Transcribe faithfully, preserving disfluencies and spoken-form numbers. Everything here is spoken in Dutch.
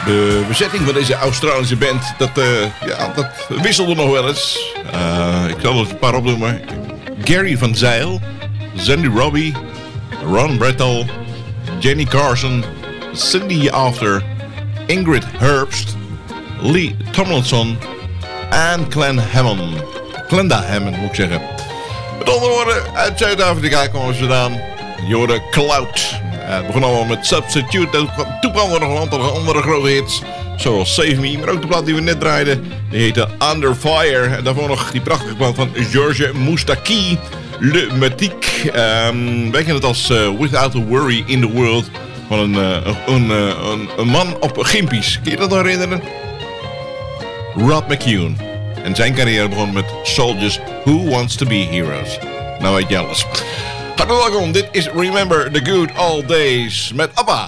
De bezetting van deze Australische band, dat, uh, ja, dat wisselde nog wel eens. Uh, ik zal er een paar opnoemen. Gary van Zyl, Zandy Robbie, Ron Brettel, Jenny Carson, Cindy After, Ingrid Herbst, Lee Tomlinson en Glenn Hammond. Glenda Hammond moet ik zeggen. Met andere woorden, uit Zuid-Afrika komen ze vandaan. Je hoorde Cloud. Uh, het begon allemaal met Substitute. Toen kwam er nog een aantal andere grote hits. Zoals Save Me. Maar ook de plaat die we net draaiden. Die heette Under Fire. En daarvoor nog die prachtige plaat van Georges Moustaki. Le Matique. Um, wij kennen het als uh, Without a Worry in the World. Van een, uh, een, een, een, een man op gimpies. Kun je dat nog herinneren? Rod McKuen. En zijn carrière begon met Soldiers Who Wants to Be Heroes. Nou weet je alles. Hartelijk welkom, dit is Remember the Good Old Days met ABBA.